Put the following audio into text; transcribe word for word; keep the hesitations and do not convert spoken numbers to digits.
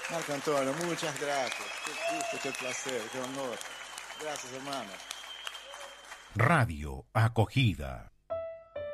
Marco Antonio, muchas gracias. Qué gusto, qué placer, qué honor. Gracias, hermano. Radio Acogida.